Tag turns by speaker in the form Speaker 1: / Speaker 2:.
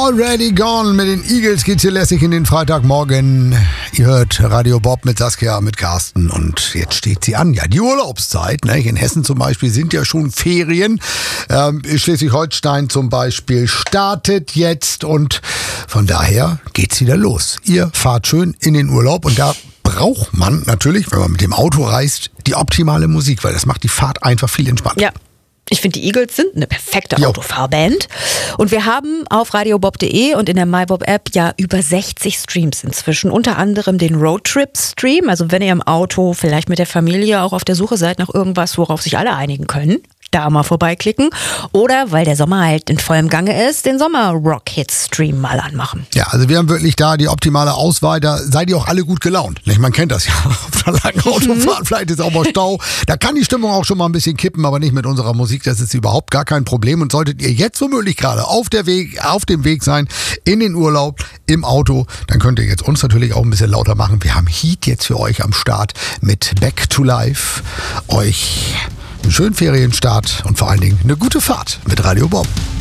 Speaker 1: Already Gone mit den Eagles geht's hier lässig in den Freitagmorgen. Ihr hört Radio Bob mit Saskia, mit Carsten und jetzt steht sie an. Ja, die Urlaubszeit, ne? In Hessen zum Beispiel sind ja schon Ferien. Schleswig-Holstein zum Beispiel startet jetzt und von daher geht's wieder los. Ihr fahrt schön in den Urlaub und da braucht man natürlich, wenn man mit dem Auto reist, die optimale Musik, weil das macht die Fahrt einfach viel entspannter.
Speaker 2: Ja. Ich finde, die Eagles sind eine perfekte Autofahrband. Und wir haben auf radiobob.de und in der MyBob-App ja über 60 Streams inzwischen. Unter anderem den Roadtrip-Stream. Also wenn ihr im Auto vielleicht mit der Familie auch auf der Suche seid nach irgendwas, worauf sich alle einigen können, da mal vorbeiklicken. Oder, weil der Sommer halt in vollem Gange ist, den Sommer-Rock-Hits-Stream mal anmachen.
Speaker 1: Ja, also wir haben wirklich da die optimale Auswahl. Da seid ihr auch alle gut gelaunt. Man kennt das ja. Auf einer langen Autofahrt, vielleicht ist auch mal Stau. Da kann die Stimmung auch schon mal ein bisschen kippen, aber nicht mit unserer Musik. Das ist überhaupt gar kein Problem. Und solltet ihr jetzt womöglich gerade auf dem Weg sein, in den Urlaub, im Auto, dann könnt ihr jetzt uns natürlich auch ein bisschen lauter machen. Wir haben Heat jetzt für euch am Start mit Back to Life. Euch einen schönen Ferienstart und vor allen Dingen eine gute Fahrt mit Radio Bob.